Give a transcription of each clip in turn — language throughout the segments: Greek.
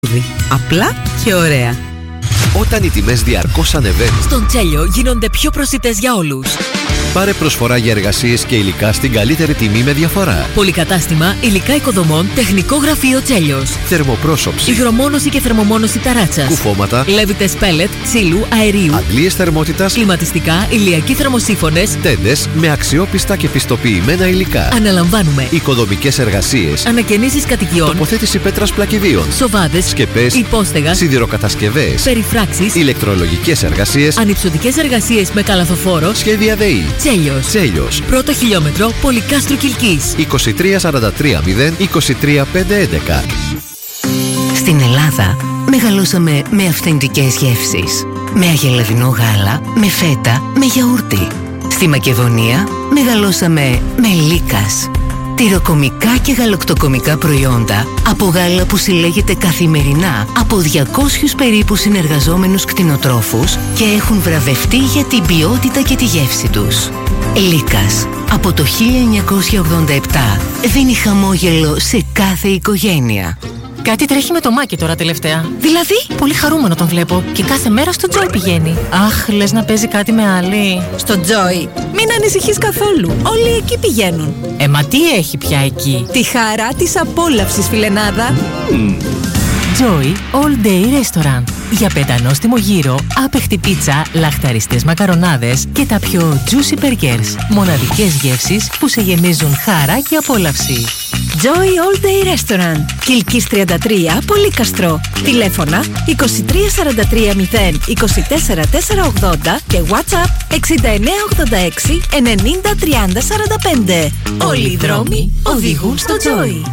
Απλά και ωραία. Όταν οι τιμές διαρκώς ανεβαίνουν, στον Τσέλιο γίνονται πιο προσιτές για όλους. Πάρε προσφορά για εργασίες και υλικά στην καλύτερη τιμή με διαφορά. Πολυκατάστημα υλικά οικοδομών, τεχνικό γραφείο Τσέλιος. Θερμοπρόσωψη, υγρομόνωση και θερμομόνωση ταράτσας. κουφώματα, Λέβητες πέλετ, ξύλου, αερίου. αντλίες θερμότητας, Κλιματιστικά, ηλιακοί θερμοσύφωνες. τέντες με αξιόπιστα και πιστοποιημένα υλικά. Αναλαμβάνουμε Οικοδομικές εργασίες, ανακαινήσεις κατοικιών, τοποθέτηση πέτρας πλακιδίων, σοβάδες, σκεπές, υπόστεγα, σιδηροκατασκευές, περιφράξεις, ηλεκτρολογικές εργασίες, ανυψωτικές εργασίες με καλαθοφόρο. σχέδια ΔΕΗ. Τσέλιος. Πρώτο χιλιόμετρο Πολυκάστρου Κιλκής. 2343 0 23 511. Στην Ελλάδα μεγαλώσαμε με αυθεντικές γεύσεις. Με αγελαδινό γάλα, με φέτα, με γιαούρτι. Στη Μακεδονία μεγαλώσαμε με Λίκας. Τυροκομικά και γαλακτοκομικά προϊόντα από γάλα που συλλέγεται καθημερινά από 200 περίπου συνεργαζόμενους κτηνοτρόφους και έχουν βραβευτεί για την ποιότητα και τη γεύση τους. Λίκας. Από το 1987 δίνει χαμόγελο σε κάθε οικογένεια. Κάτι τρέχει με το Μάκη τώρα τελευταία. Δηλαδή? Πολύ χαρούμενο τον βλέπω και κάθε μέρα στο Joy πηγαίνει. Αχ, λες να παίζει κάτι με άλλη. Στο Joy, μην ανησυχείς καθόλου. Όλοι εκεί πηγαίνουν. Μα τι έχει πια εκεί? Τη χαρά της απόλαυσης, φιλενάδα. Joy All Day Restaurant. Για πεντανόστιμο γύρο, άπεχτη πίτσα, λαχταριστές μακαρονάδες και τα πιο juicy burgers. Μοναδικές γεύσεις που σε γεμίζουν χαρά και απόλαυση. Joy All Day Restaurant. Κιλκής 33, Πολύκαστρο. Τηλέφωνα 2343 0 24 480 και WhatsApp 6986 90 30 45. Όλοι οι δρόμοι οδηγούν στο Joy.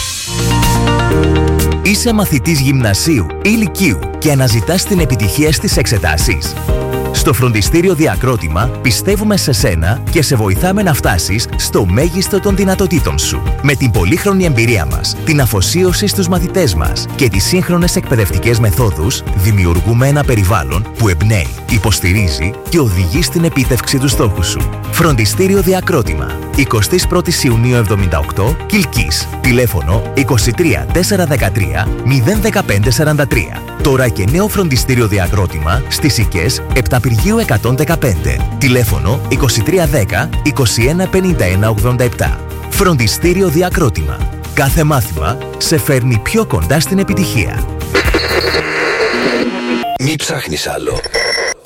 Είσαι μαθητής γυμνασίου ή λυκείου και αναζητάς την επιτυχία στις εξετάσεις? Στο Φροντιστήριο Διακρότημα πιστεύουμε σε σένα και σε βοηθάμε να φτάσεις στο μέγιστο των δυνατοτήτων σου. Με την πολύχρονη εμπειρία μας, την αφοσίωση στους μαθητές μας και τις σύγχρονες εκπαιδευτικές μεθόδους, δημιουργούμε ένα περιβάλλον που εμπνέει, υποστηρίζει και οδηγεί στην επίτευξη του στόχου σου. Φροντιστήριο Διακρότημα. 21η Ιουνίου 78, Κιλκής. Τηλέφωνο 23 413 015 43. Τώρα και νέο φροντιστήριο Διακρότημα στις Σικές, Επταπηργίου 115. Τηλέφωνο 2310 21 51 87. Φροντιστήριο Διακρότημα. Κάθε μάθημα σε φέρνει πιο κοντά στην επιτυχία. Μη ψάχνεις άλλο.